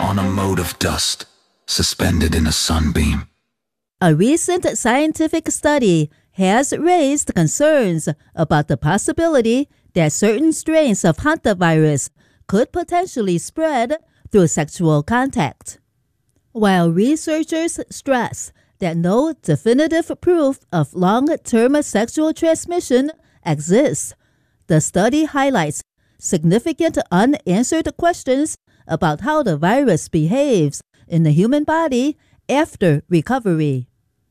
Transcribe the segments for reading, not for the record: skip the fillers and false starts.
on a mote of dust suspended in a sunbeam. A recent scientific study has raised concerns about the possibility that certain strains of hantavirus could potentially spread through sexual contact. While researchers stress that no definitive proof of long-term sexual transmission exists, the study highlights significant unanswered questions about how the virus behaves in the human body after recovery.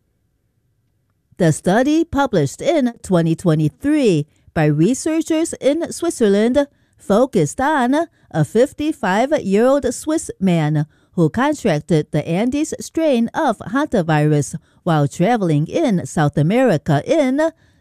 The study, published in 2023 by researchers in Switzerland, focused on a 55-year-old Swiss man who contracted the Andes strain of hantavirus while traveling in South America in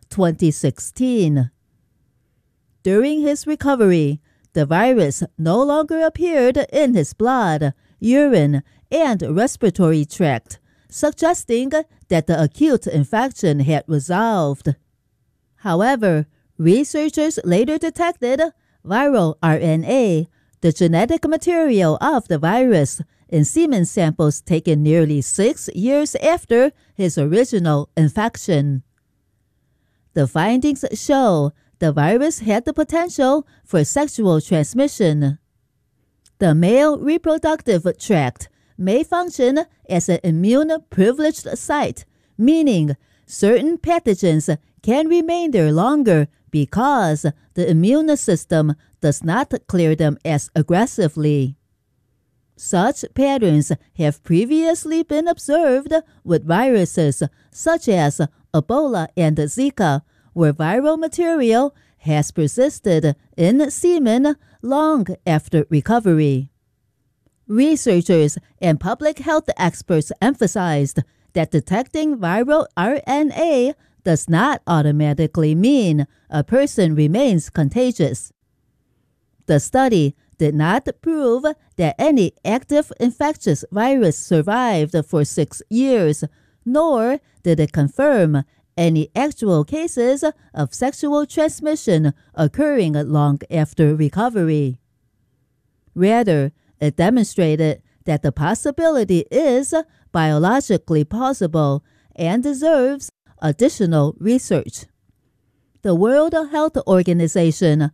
2016. During his recovery, the virus no longer appeared in his blood, urine, and respiratory tract, suggesting that the acute infection had resolved. However, researchers later detected viral RNA, the genetic material of the virus, in semen samples taken nearly 6 years after his original infection. The findings show the virus had the potential for sexual transmission. The male reproductive tract may function as an immune-privileged site, meaning certain pathogens can remain there longer because the immune system does not clear them as aggressively. Such patterns have previously been observed with viruses such as Ebola and Zika, where viral material has persisted in semen long after recovery. Researchers and public health experts emphasized that detecting viral RNA does not automatically mean a person remains contagious. The study did not prove that any active infectious virus survived for 6 years, nor did it confirm any actual cases of sexual transmission occurring long after recovery. Rather, it demonstrated that the possibility is biologically possible and deserves additional research. The World Health Organization,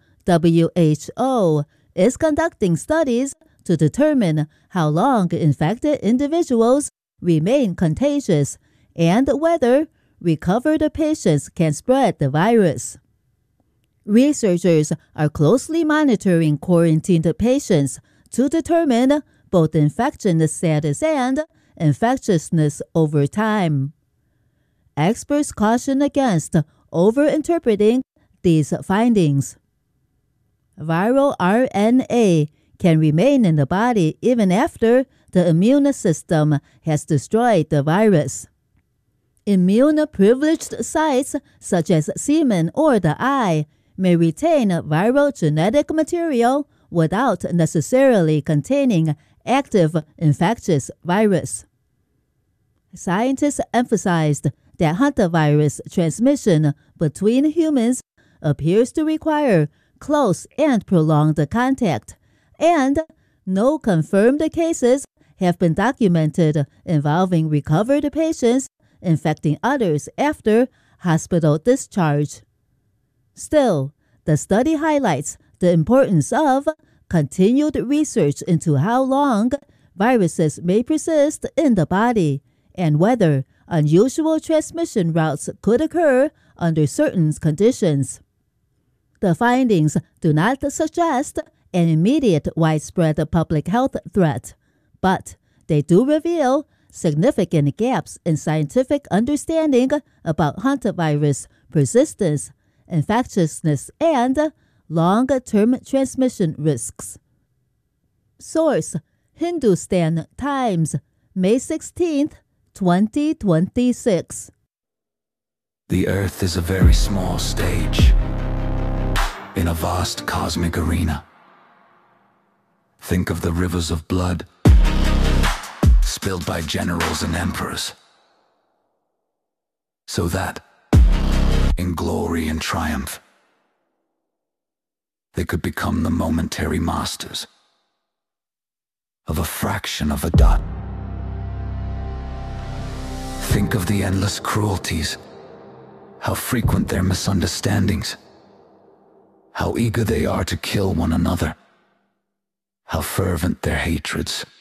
WHO, is conducting studies to determine how long infected individuals remain contagious and whether recovered patients can spread the virus. Researchers are closely monitoring quarantined patients to determine both infection status and infectiousness over time. Experts caution against overinterpreting these findings. Viral RNA can remain in the body even after the immune system has destroyed the virus. Immune-privileged sites such as semen or the eye may retain viral genetic material without necessarily containing active infectious virus. Scientists emphasized that hantavirus transmission between humans appears to require close and prolonged contact, and no confirmed cases have been documented involving recovered patients infecting others after hospital discharge. Still, the study highlights the importance of continued research into how long viruses may persist in the body and whether unusual transmission routes could occur under certain conditions. The findings do not suggest an immediate widespread public health threat, but they do reveal significant gaps in scientific understanding about hantavirus persistence, infectiousness, and long-term transmission risks. Source: Hindustan Times, May 16, 2026. The Earth is a very small stage in a vast cosmic arena. Think of the rivers of blood spilled by generals and emperors, so that, in glory and triumph, they could become the momentary masters of a fraction of a dot. Think of the endless cruelties, how frequent their misunderstandings, how eager they are to kill one another, how fervent their hatreds.